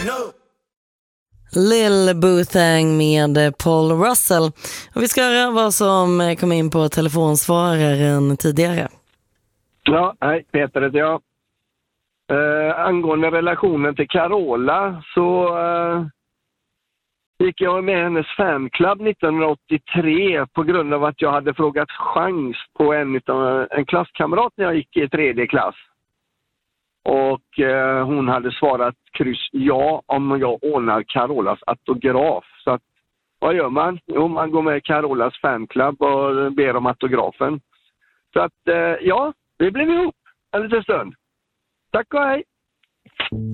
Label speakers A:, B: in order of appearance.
A: Lil Bothang med Paul Russell. Och vi ska höra vad som kom in på telefonsvararen tidigare.
B: Ja, hej, Peter heter jag. Angående relationen till Carola så gick jag med hennes fanclub 1983 på grund av att jag hade frågat chans på en klasskamrat när jag gick i 3:e klass. Och hon hade svarat kryss ja om jag ordnar Carolas autograf. Så att, vad gör man? Jo, man går med Carolas fanclub och ber om autografen. Så att ja, vi blev ihop en liten stund. Tack och hej!